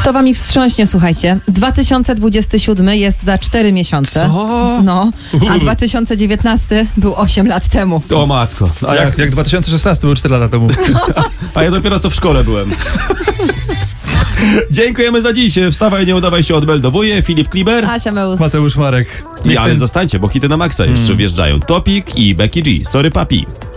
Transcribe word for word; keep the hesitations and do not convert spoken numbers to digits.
To wami wstrząśnie, słuchajcie. dwa tysiące dwudziesty siódmy jest za cztery miesiące. Co? No, a dwa tysiące dziewiętnasty był osiem lat temu. O matko. A jak, jak dwa tysiące szesnasty był cztery lata temu. A ja dopiero co w szkole byłem. Dziękujemy za dziś. Wstawaj, nie udawaj się, odmeldowuje. Filip Kliber. Asia Meus. Mateusz Marek. I, ale zostańcie, bo hity na maksa jeszcze wjeżdżają. Topik i Becky G. Sorry, papi.